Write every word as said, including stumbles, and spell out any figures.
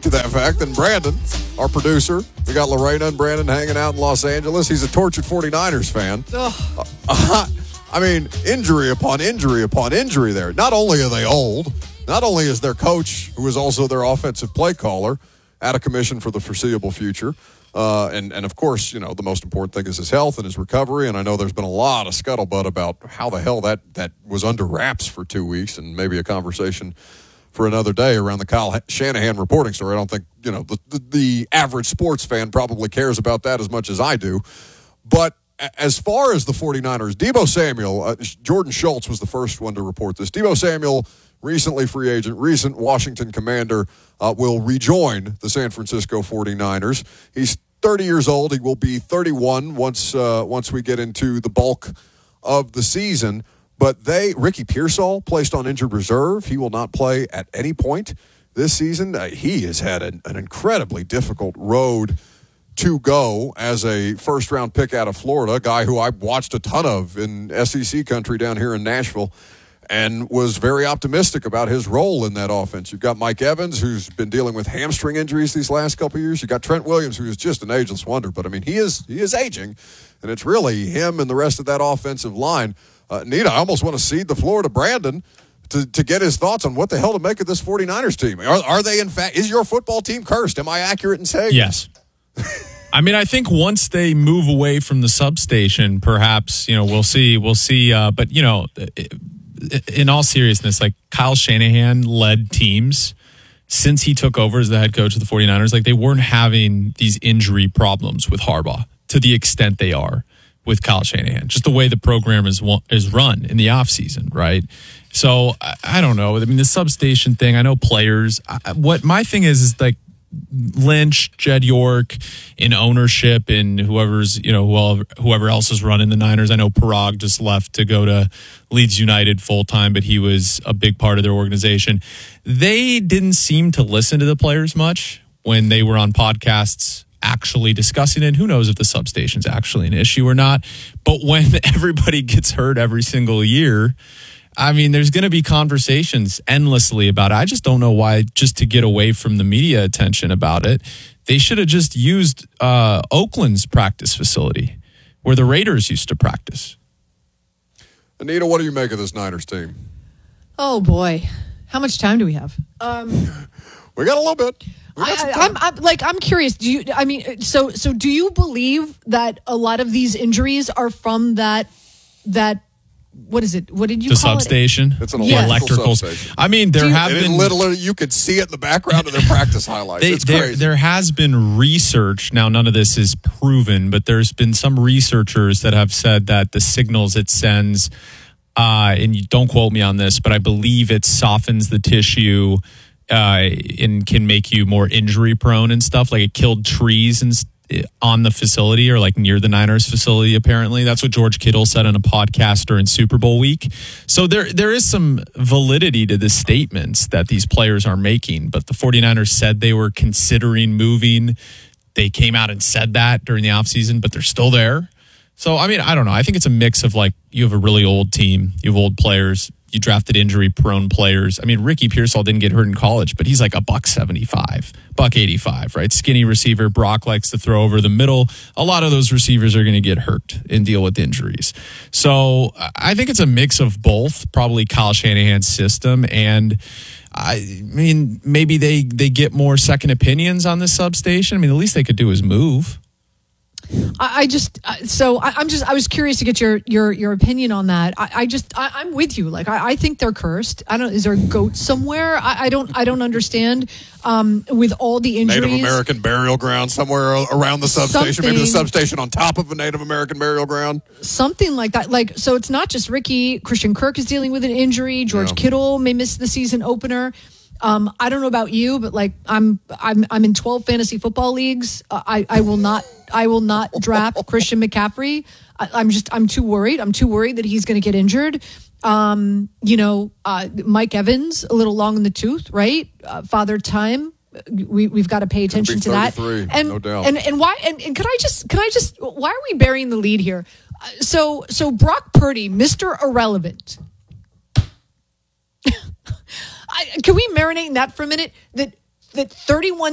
speak to that fact than Brandon, our producer. We got Lorena and Brandon hanging out in Los Angeles. He's a tortured forty-niners fan. Uh, uh, I mean, injury upon injury upon injury there. Not only are they old, not only is their coach, who is also their offensive play caller, out of commission for the foreseeable future, uh, and, and of course, you know, the most important thing is his health and his recovery, and I know there's been a lot of scuttlebutt about how the hell that, that was under wraps for two weeks, and maybe a conversation for another day around the Kyle Shanahan reporting story. I don't think, you know, the, the, the average sports fan probably cares about that as much as I do, but as far as the forty-niners, Deebo Samuel, uh, Jordan Schultz was the first one to report this. Deebo Samuel, recently free agent, recent Washington Commander, uh, will rejoin the San Francisco forty-niners. He's thirty years old. He will be thirty-one once uh, once we get into the bulk of the season. But they, Ricky Pearsall, placed on injured reserve. He will not play at any point this season. Uh, he has had an, an incredibly difficult road to go as a first-round pick out of Florida, a guy who I watched a ton of in S E C country down here in Nashville, and was very optimistic about his role in that offense. You've got Mike Evans, who's been dealing with hamstring injuries these last couple of years. You've got Trent Williams, who is just an ageless wonder. But, I mean, he is he is aging, and it's really him and the rest of that offensive line. Uh, Nita, I almost want to cede the floor to Brandon to, to get his thoughts on what the hell to make of this forty-niners team. Are, are they, in fact, is your football team cursed? Am I accurate in saying? Yes. I mean, I think once they move away from the substation, perhaps, you know, we'll see. We'll see. Uh, but, you know, in all seriousness, like Kyle Shanahan led teams since he took over as the head coach of the forty-niners. Like, they weren't having these injury problems with Harbaugh to the extent they are with Kyle Shanahan. Just the way the program is is run in the offseason, right? So, I, I don't know. I mean, the substation thing, I know players. I, what my thing is, is like, Lynch, Jed York, in ownership, and whoever's, you know, whoever, whoever else is running the Niners. I know Parag just left to go to Leeds United full time, but he was a big part of their organization. They didn't seem to listen to the players much when they were on podcasts actually discussing it. Who knows if the substation's actually an issue or not? But when everybody gets hurt every single year, I mean, there's going to be conversations endlessly about it. I just don't know why, just to get away from the media attention about it, they should have just used uh, Oakland's practice facility where the Raiders used to practice. Anita, what do you make of this Niners team? Oh, boy. How much time do we have? Um, we got a little bit. I, I'm, I'm like I'm curious. Do you? I mean, so so do you believe that a lot of these injuries are from that that? What is it? What did you the call substation? it? It's an yes. electrical substation. I mean, there you, have been literally you could see it in the background of their practice highlights. They, it's there, crazy. There has been research. Now, none of this is proven, but there's been some researchers that have said that the signals it sends, uh, and you don't quote me on this, but I believe it softens the tissue uh, and can make you more injury prone and stuff. Like it killed trees and stuff on the facility, or like near the Niners facility, apparently. That's what George Kittle said on a podcast during Super Bowl week. So there there is some validity to the statements that these players are making, but the forty-niners said they were considering moving. They came out and said that during the offseason, but they're still there. So, I mean, I don't know. I think it's a mix of like, you have a really old team, you have old players, you drafted injury-prone players. I mean, Ricky Pearsall didn't get hurt in college, but he's like a buck seventy-five, buck eighty-five, right? Skinny receiver. Brock likes to throw over the middle. A lot of those receivers are going to get hurt and deal with injuries. So I think it's a mix of both, probably Kyle Shanahan's system, and I mean, maybe they, they get more second opinions on this substation. I mean, the least they could do is move. I just so I, I'm just I was curious to get your your your opinion on that. I, I just I, I'm with you. Like I, I think they're cursed. I don't. Is there a goat somewhere? I, I don't. I don't understand. Um, with all the injuries, Native American burial ground somewhere around the substation. Something, Maybe the substation on top of a Native American burial ground. Something like that. Like so, it's not just Ricky. Christian Kirk is dealing with an injury. George yeah. Kittle may miss the season opener. Um, I don't know about you, but like I'm, I'm, I'm in twelve fantasy football leagues. Uh, I, I will not, I will not draft Christian McCaffrey. I, I'm just, I'm too worried. I'm too worried that he's going to get injured. Um, you know, uh, Mike Evans, a little long in the tooth, right? Uh, father time. We, we've got to pay attention to that. And, no doubt. and, and why, and, and could I just, could I just, why are we burying the lead here? Uh, so, so Brock Purdy, Mister Irrelevant. I, can we marinate in that for a minute? That that thirty-one